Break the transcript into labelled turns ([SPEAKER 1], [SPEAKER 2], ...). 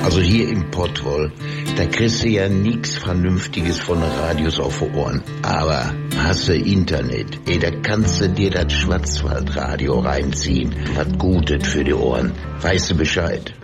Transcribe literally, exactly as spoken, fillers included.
[SPEAKER 1] Also hier im Pottwol, da kriegst du ja nix Vernünftiges von Radios auf die Ohren. Aber hast du Internet, ey, da kannst du dir das Schwarzwaldradio reinziehen. Was Gutes für die Ohren. Weißt du Bescheid?